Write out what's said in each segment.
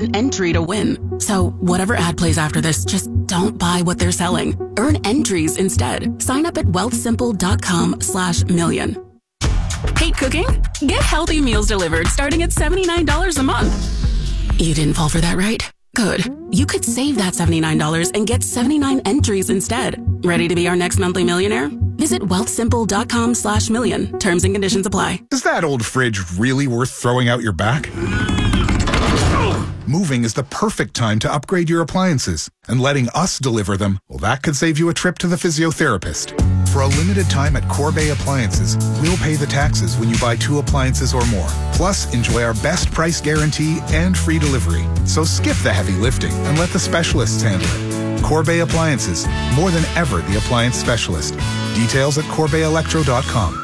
an entry to win. So whatever ad plays after this, just don't buy what they're selling. Earn entries instead. Sign up at wealthsimple.com/million. Hate cooking? Get healthy meals delivered starting at $79 a month. You didn't fall for that, right? Good. You could save that $79 and get 79 entries instead. Ready to be our next monthly millionaire? Visit wealthsimple.com/million. Terms and conditions apply. Is that old fridge really worth throwing out your back? Moving is the perfect time to upgrade your appliances, and letting us deliver them, well, that could save you a trip to the physiotherapist. For a limited time at Corbeil Appliances, we'll pay the taxes when you buy 2 appliances or more. Plus, enjoy our best price guarantee and free delivery. So skip the heavy lifting and let the specialists handle it. Corbeil Appliances, more than ever the appliance specialist. Details at CorbeilElectro.com.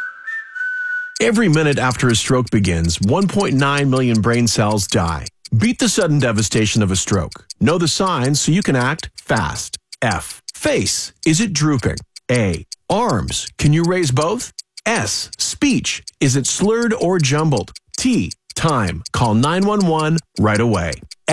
Every minute after a stroke begins, 1.9 million brain cells die. Beat the sudden devastation of a stroke. Know the signs so you can act fast. F. Face. Is it drooping? A. Arms. Can you raise both? S. Speech. Is it slurred or jumbled? T. Time. Call 911 right away.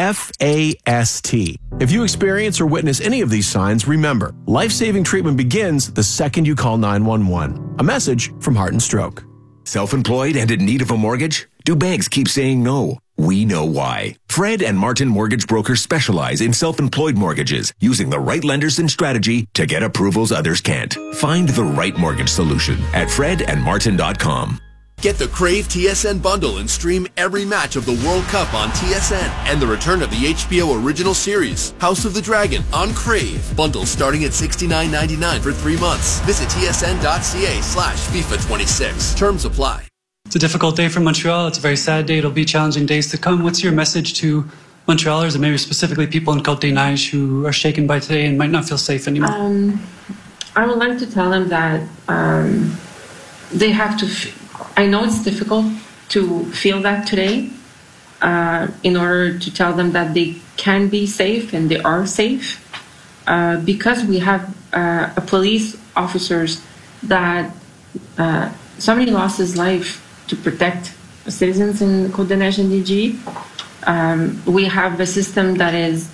FAST. If you experience or witness any of these signs, remember, life-saving treatment begins the second you call 911. A message from Heart and Stroke. Self-employed and in need of a mortgage? Do banks keep saying no? We know why. Fred and Martin Mortgage Brokers specialize in self-employed mortgages, using the right lenders and strategy to get approvals others can't. Find the right mortgage solution at fredandmartin.com. Get the Crave TSN bundle and stream every match of the World Cup on TSN and the return of the HBO original series, House of the Dragon, on Crave. Bundle starting at $69.99 for 3 months. Visit tsn.ca/FIFA26. Terms apply. It's a difficult day for Montreal. It's a very sad day. It'll be challenging days to come. What's your message to Montrealers and maybe specifically people in Côte-des-Neiges who are shaken by today and might not feel safe anymore? I would like to tell them that they have to... I know it's difficult to feel that today in order to tell them that they can be safe and they are safe because we have a police officers that somebody lost his life to protect citizens in Côte-des-Neiges and DG. We have a system that is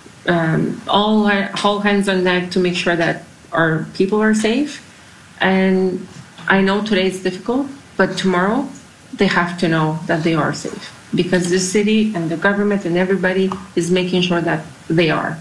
all hands on deck to make sure that our people are safe. And I know today it's difficult, but tomorrow they have to know that they are safe because the city and the government and everybody is making sure that they are.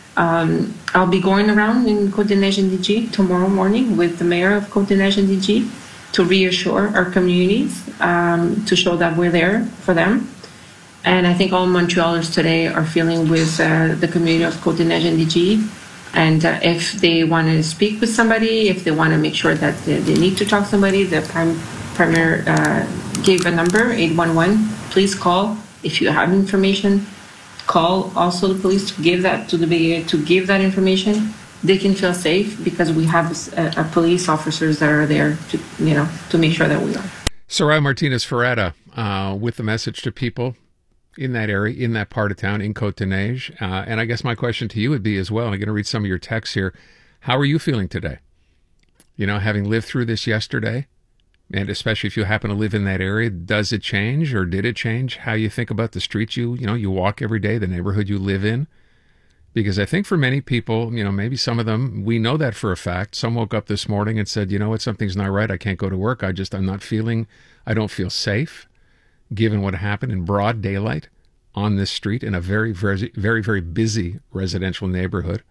I'll be going around in Côte-des-Neiges and DG tomorrow morning with the mayor of Côte-des-Neiges and DG to reassure our communities, to show that we're there for them. And I think all Montrealers today are feeling with the community of Côte-des-Neiges and DG. And if they want to speak with somebody, if they want to make sure that they need to talk to somebody, the Premier gave a number, 811. Please call. If you have information, call also the police to give that to give that information. They can feel safe because we have police officers that are there to make sure that we are. Soraya Martinez-Ferretta with the message to people in that area, in that part of town, in Côte-des-Neiges. And I guess my question to you would be as well, I'm going to read some of your texts here. How are you feeling today? You know, having lived through this yesterday, and especially if you happen to live in that area, does it change or did it change how you think about the streets you walk every day, the neighborhood you live in? Because I think for many people, maybe some of them, we know that for a fact. Some woke up this morning and said, you know what, something's not right. I can't go to work. I don't feel safe, given what happened in broad daylight on this street in a very, very, very, very busy residential neighborhood.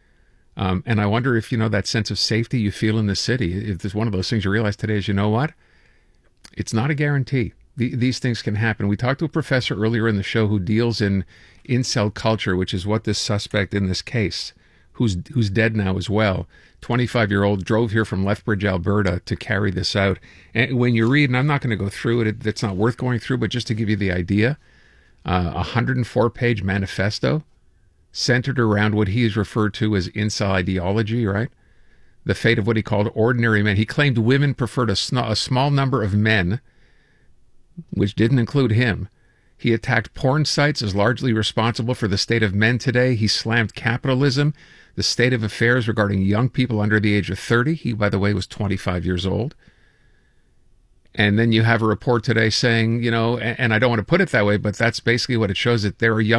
And I wonder if, that sense of safety you feel in the city, if there's one of those things you realize today is, you know what? It's not a guarantee. These things can happen. We talked to a professor earlier in the show who deals in incel culture, which is what this suspect in this case, who's dead now as well, 25-year-old, drove here from Lethbridge, Alberta to carry this out. And when you read, and I'm not going to go through it, it's not worth going through, but just to give you the idea, a 104-page manifesto centered around what he has referred to as incel ideology, right? The fate of what he called ordinary men. He claimed women preferred a small number of men, which didn't include him. He attacked porn sites as largely responsible for the state of men today. He slammed capitalism, the state of affairs regarding young people under the age of 30. He, by the way, was 25 years old. And then you have a report today saying, and I don't want to put it that way, but that's basically what it shows, that there are young